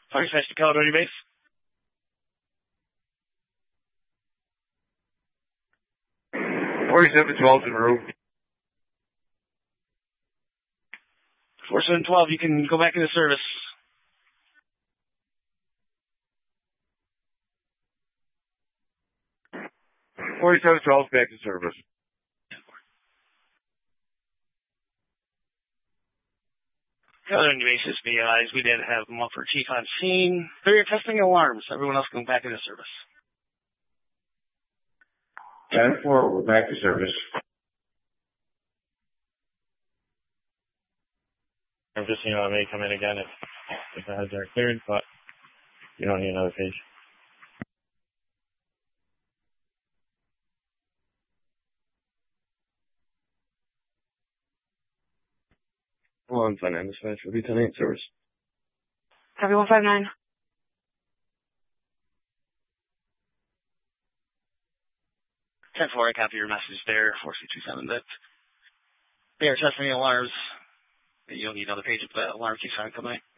Fire Smash Dakota on your base. $47-12 in the room. 4712, you can go back into service. $47-12 back to service. Other on your bases, be advised, we did have them up for Chief on scene. They're testing alarms. Everyone else going back into service. 10-4, we're back to service. I'm just, I may come in again if the heads are cleared, but you don't need another page. Well, I'm fine. I'm dispatch. We'll be 10-8 service. Copy 159. 10-4, I copy your message there. 4627, that they are testing the alarms. You don't need another page if the alarm keeps on coming.